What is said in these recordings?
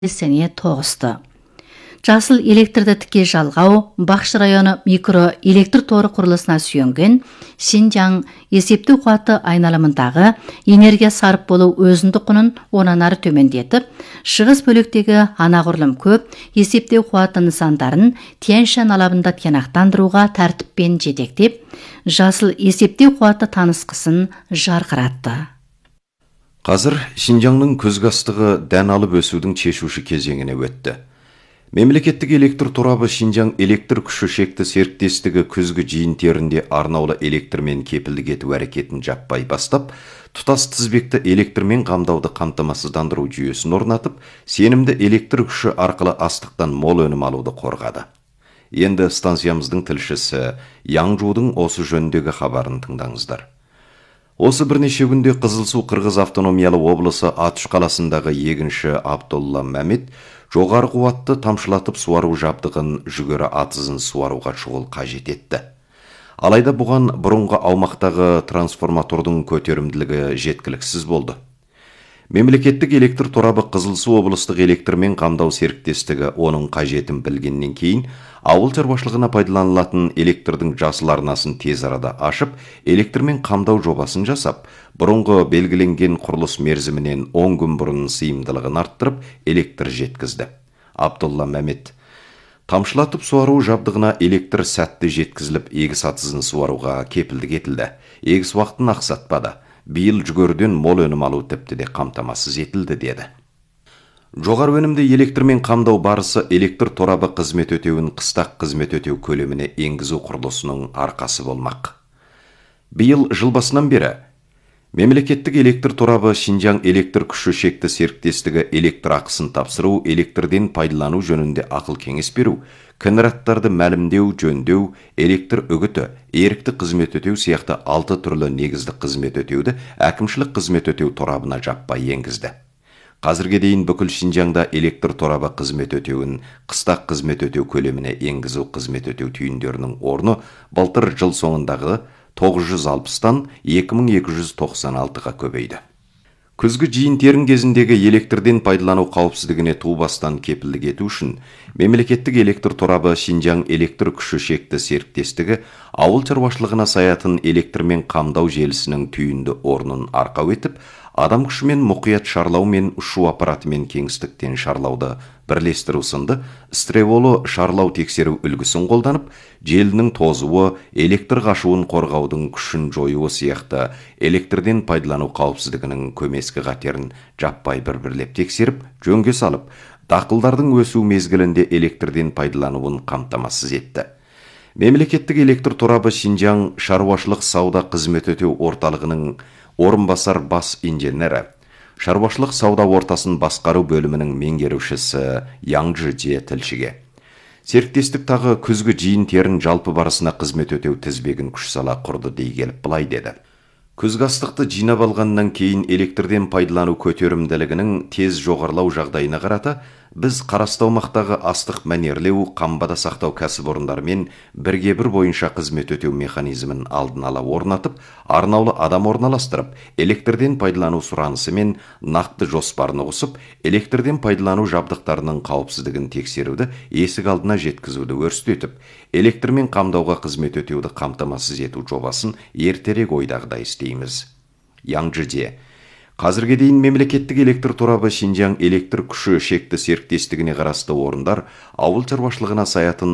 сене тоғысты. Жасыл электрді тіке жалғау Бақшы районы микро электр торы құрылысына сүйенген Шинжаң есептеу қуаты айналымындағы энергия сарып болу өзіндік құнын онан ары төмендетіп, шығыс бөліктегі анағұрлым көп есептеу қуаты нысандарын Тянь-Шань алабында тиянақтандыруға тәртіппен жетектеп, жасыл есептеу қуаты танысқысын жарқыратты. Қазір Шинжаңның көзгі астығы дән алып өсудің шешуші кезеңіне өтті. Мемлекеттік электр торабы Шинжаң электр күші шекті серіктестігі күзгі жиын-терінде арнаулы электрмен кепілдік ету әрекетін жаппай бастап, тұтас тізбекті электрмен қамдауды қамтамасыздандыру жүйесін орнатып, сенімді электр күші арқылы астықтан мол өнім алуды қорғады. Енді станциямыздың тілшісі Яңжудың осы жөніндегі хабарын тыңдаңыздар. Осы бірнеше күнде Қызылсу Қырғыз автономиялы облысы Атыш қаласындағы егінші Абдолла Мәмет жоғары қуатты тамшылатып суару жабдығын жүгері атызын суаруға шұғыл қажет етті. Алайда бұған бұрынғы аумақтағы трансформатордың көтерімділігі жеткіліксіз болды. Мемлекеттік электр торабы Қызылсу облыстық электрмен қамдау серіктестігі оның қажетін білгеннен кейін ауыл шаруашылығына пайдаланылатын электрдің жасыл арнасын тез арада ашып, электрмен қамдау жобасын жасап, бұрынғы белгіленген құрылыс мерзімінен 10 күн бұрын сыйымдылығын арттырып, электр жеткізді. Абдолла Мәмет: тамшылатып суару жабдығына электр сәтті жеткізіліп, егіс атызын суаруға кепілдік етілді. Егіс уақытын ақсатпады. Биыл жүгеріден мол өнім алу тіпті де қамтамасыз етілді, деді. Жоғары өнімді электрмен қамдау барысы электр торабы қызмет өтеуін қыстақ қызмет өтеу көлеміне енгізу құрылысының арқасы болмақ. Биыл жыл басынан бері мемлекеттік электр торабы Шинжаң электр күші шекті серіктестігі электр ақысын тапсыру, электрден пайдалану жөнінде ақыл кеңес беру, кініраттарды мәлімдеу, жөндеу, электр үгіті, ерікті қызмет өтеу сияқты 6 түрлі негізді қызмет өтеуді әкімшілік қызмет өтеу торабына жаппай енгізді. Қазірге дейін бүкіл Шинжаңда электр торабы қызмет өтеуін қыстақ қызмет өтеу көлеміне енгізу қызмет өтеу түйіндерінің орны былтыр жыл соңындағы 960-тан 2296-ға көбейді. Күзгі жиын-терін кезіндегі электрден пайдалану қауіпсіздігіне ту бастан кепілдік ету үшін мемлекеттік электр торабы Шинжаң электр күші шекті серіктестігі ауыл шаруашылығына саятын электрмен қамдау желісінің түйінді орнын арқау етіп, адам күшімен мұқият шарлау мен ұшу аппаратымен кеңістіктен шарлауды бірлестіру сынды стреволы шарлау тексеру үлгісін қолданып, желінің тозуы, электр қашуын қорғаудың күшін жоюы сияқты электрден пайдалану қауіпсіздігінің көмескі қатерін жаппай бір-бірлеп тексеріп, жөнге салып, дақылдардың өсу мезгілінде электрден пайдалануын қамтамасыз етті. Мемлекеттік электр торабы Шинжаң шаруашылық сауда қызмет өтеу орталығының орынбасар бас инженері, шаруашылық сауда ортасын басқару бөлімінің меңгерушісі Яңжыде тілшіге: серіктестік тағы күзгі жиын-терін жалпы барысына қызмет өтеу тізбегін күш сала құрды дей келіп былай деді. Күзгі астықты жинап алғаннан кейін электрден пайдалану көтерімділігінің тез жоғарылау жағдайына қарата, біз қарасты аумақтағы астық мәнерлеу, қамбада сақтау кәсіпорындарымен бірге бір бойынша қызмет өтеу механизмін алдын ала орнатып, арнаулы адам орналастырып, электрден пайдалану сұранысы мен нақты жоспарын ұғысып, электрден пайдалану жабдықтарының қауіпсіздігін тексеруді есік алдына жеткізуді өрістетіп, электрмен қамдауға қызмет өтеуді қамтамасыз ету жобасын ертерек ойдағыдай істейміз. Яңжыде: қазірге дейін мемлекеттік электр торабы Шинжаң электр күші шекті серіктестігіне қарасты орындар ауыл шаруашылығына саятын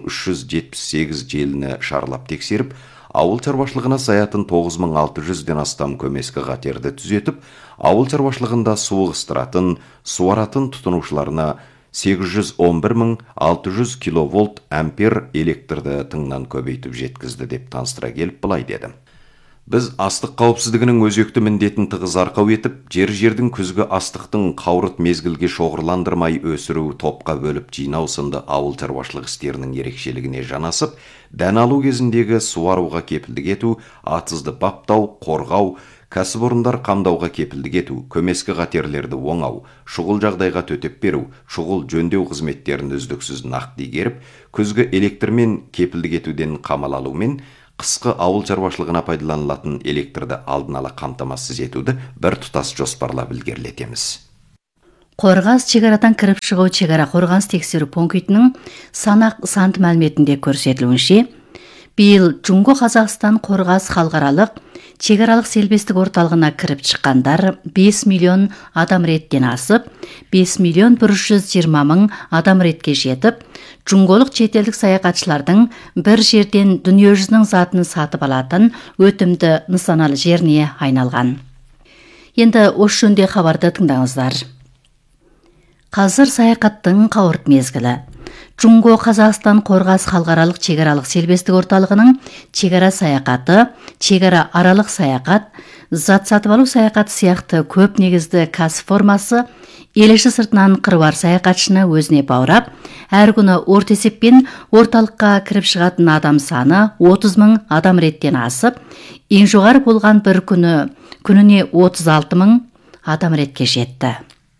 3378 желіні шарлап тексеріп, ауыл шаруашылығына саятын 9600-ден астам көмескі қатерді түзетіп, ауыл шаруашылығында су ығыстыратын, суаратын тұтынушыларына 811.600 киловольт ампер электрді тыңнан көбейтіп жеткізді деп таныстыра келіп былай деді. Біз астық қауіпсіздігінің өзекті міндетін тығыз арқау етіп, жер-жердің күзгі астықтың қаурыт мезгілге шоғырландырмай өсіру, топқа бөліп жинау сынды ауыл шаруашылық істерінің ерекшелігіне жанасып, дән алу кезіндегі суаруға кепілдік ету, атызды баптау, қорғау, кәсіпорындар қамдауға кепілдік ету, көмескі қатерлерді оңау, шұғыл жағдайға төтеп беру, шұғыл жөндеу қызметтерін үздіксіз нақты игеріп, күзгі электрмен кепілдік етуден қамал алумен қысқы ауыл шаруашылығына пайдаланылатын электрді алдын ала қамтамасыз етуді бір тұтас жоспарлап ілгерілетеміз. Қорғас чегарадан кіріп шығу чегара қорғаныс тексеру пунктінің санақ сант мәліметінде көрсетілуінше, биыл Жунго Қазақстан Қорғас халықаралық чегаралық селбестік орталығына кіріп шыққандар 5 миллион адам реттен асып, 5 миллион 120 мың адам ретке жетіп, жунголық шетелдік саяхатшылардың бір жерден дүниежүзінің затын сатып алатын өтімді нысаналы жеріне айналған. Енді осы жөнде хабарды тыңдаңыздар. Қазір саяхаттың қауырт мезгілі. Жунго Қазақстан Қорғас халықаралық чегаралық селбестік орталығының чегара саяхаты, чегара аралық саяхат, зат сатып алу саяхаты сияқты көп негізді кәсіп формасы ел іші сыртынан қыруар саяхатшыны өзіне баурап, әр күні орта есеппен орталыққа кіріп шығатын адам саны 30 мың адам реттен асып, ең жоғары болған бір күніне 36 мың адам ретке жетті.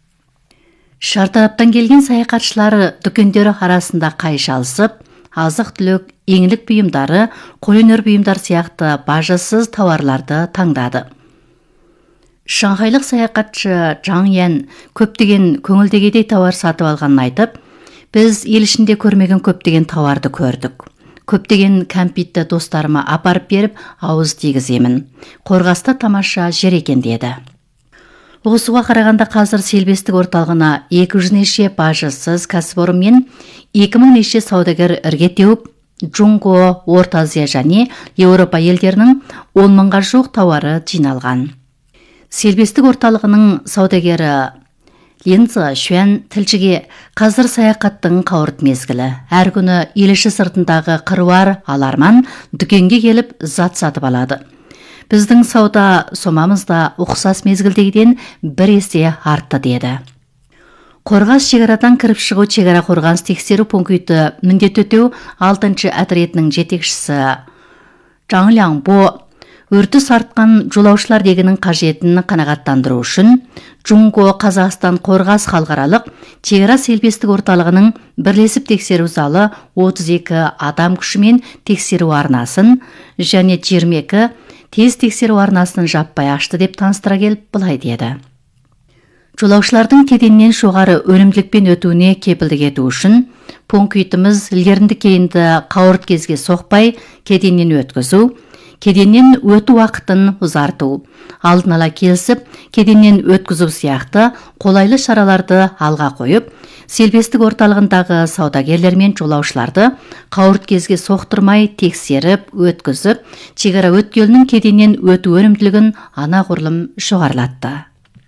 Шартараптан келген саяхатшылары дүкендері арасында қайшалысып, азық-түлік, еңлік бұйымдары, қолөнер бұйымдар сияқты бажасыз тауарларды таңдады. Шанхайлық саяхатшы Жаң Ян көптеген көңілдегідей тауар сатып алғанын айтып, біз ел ішінде көрмеген көптеген тауарды көрдік. Көптеген кәмпитті достарыма апарып беріп, ауыз тигіземін. Қорғаста тамаша жер екен деді. Осыға қарағанда қазір селбестік орталығына 200 неше бажасыз кәсіпорын мен 2000 неше саудагер ірге теуіп, Жунго, Орта Азия және Еуропа елдерінің 10 мыңға жуық тауары жиналған. Селбестік орталығының саудагері Ленза Шуан тілшіге қазір саяхаттың қауырт мезгілі. Әр күні ел іші сыртындағы қыруар аларман дүкенге келіп зат сатып алады. Біздің сауда сомамызда ұқсас мезгілдегіден бір есе артты деді. Қорғас шекарадан кіріп шығу чегара қорғаныс тексеру пункті міндет өтеу 6-шы отрядының жетекшісі Жаң Ляңбо өртіс артқан жолаушылар дегенің қажетін қанағаттандыру үшін Жунго Қазақстан Қорғас халықаралық чегара селбестік орталығының бірлесіп тексеру залы 32 адам күшімен тексеру арнасын және 22 тез тексеру арнасын жаппай ашты деп таныстыра келіп былай деді. Жолаушылардың кеденнен жоғары өнімділікпен өтуіне кепілдік ету үшін пунктіміз ілгерінді кейінді қауырт кезге соқпай кеденнен өткізу, кеденнен өту уақытын ұзарту, алдын ала келісіп, кеденнен өткізу сияқты қолайлы шараларды алға қойып, селбестік орталығындағы саудагерлер мен жолаушыларды қауырт кезге соқтырмай тексеріп, өткізіп, чегара өткелінің кеденнен өту өнімділігін анағұрлым жоғарылатты.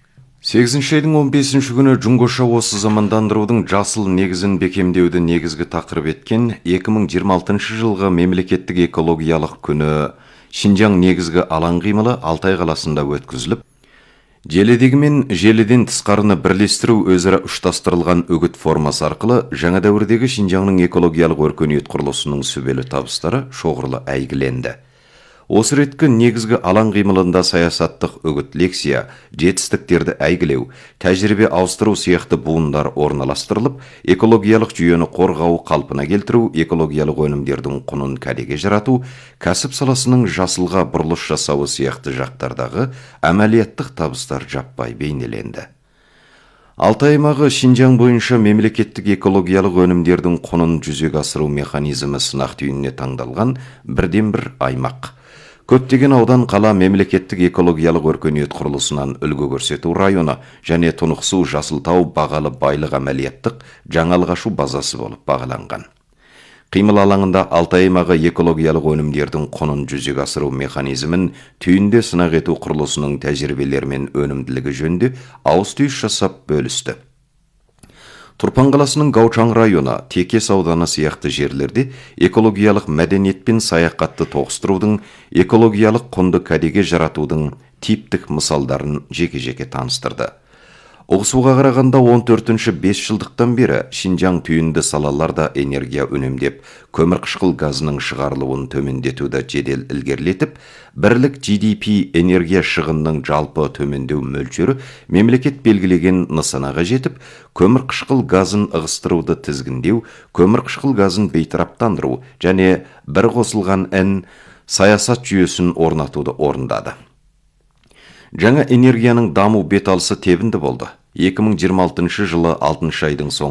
8 айдың 15 күні Жунгоша осы замандандырудың жасыл негізін бекемдеуді негізгі тақырып еткен 2026 жылғы мемлекеттік экологиялық күні Шинжаң негізгі алаң қимылы Алтай қаласында өткізіліп, желідегі мен желіден тысқарыны бірлестіру өзара ұштастырылған үгіт формасы арқылы жаңа дәуірдегі Шинжаңның экологиялық өркениет құрылысының сүбелі табыстары шоғырлы әйгіленді. Осы реткі негізгі алаң қимылында саясаттық үгіт лекция, жетістіктерді әйгілеу, тәжірибе ауыстыру сияқты буындар орналастырылып, экологиялық жүйені қорғау қалпына келтіру, экологиялық өнімдердің құнын кәдеге жарату, кәсіп саласының жасылға бұрылыс жасауы сияқты жақтардағы әмәлияттық табыстар жаппай бейнеленді. Алтай аймағы Шинжаң бойынша мемлекеттік экологиялық өнімдердің құнын жүзеге асыру механизмі сынақ түйініне таңдалған бірден-бір аймақ. Көптеген аудан қала мемлекеттік экологиялық өркениет құрылысынан үлгі көрсету районы және Тұнықсу Жасылтау бағалы байлық әмәлияттық жаңалғашу базасы болып бағаланған. Қимыл алаңында Алтай аймағы экологиялық өнімдердің құнын жүзеге асыру механизмін түйінде сынақ ету құрылысының тәжірибелері мен өнімділігі жөнінде ауыс-түйіс жасап бөлісті. Тұрпан қаласының Гаучаң районы, Текес ауданы сияқты жерлерде экологиялық мәдениетпен саяхатты тоғыстырудың, экологиялық құнды кәдеге жаратудың типтік мысалдарын жеке-жеке таныстырды. Оғысуға қарағанда 14-ші 5 жылдықтан бері Шинжаң түйінді салаларда энергия үнемдеп, көмірқышқыл газының шығарылуын төмендетуді жедел ілгерілетіп, бірлік GDP энергия шығынның жалпы төмендеу мөлшері мемлекет белгілеген нысанаға жетіп, көмірқышқыл газын ығыстыруды тізгіндеу, көмірқышқыл газын бейтараптандыру және бір қосылған саясат жүйесін орнатуды орындады. Жаңа энергияның даму бет алысы тебінді болды. 2026 жылы 6 айдың соңында